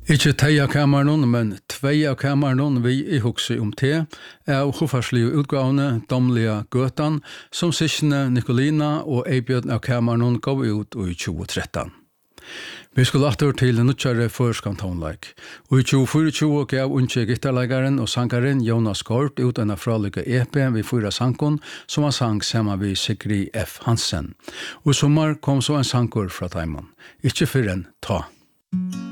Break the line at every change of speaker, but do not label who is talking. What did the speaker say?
Ikke 3 av kamerene, men 2 av kamerene vi i hukse om te av hofarslige utgavene Domlige Gøtan, som Signe Nikolina og Eibjørn av kamerene gav ut i 2013. Vi skulle atter til nødkjøre førskantonleik. Og i 2024 gav unge gitarleggeren og sangeren Jonas Kort ut en fralige EP ved 4 sankon som var sang sammen med Sigrid F. Hansen. Og i sommer kom så en sankor fra Taimon. Ikke før en ta.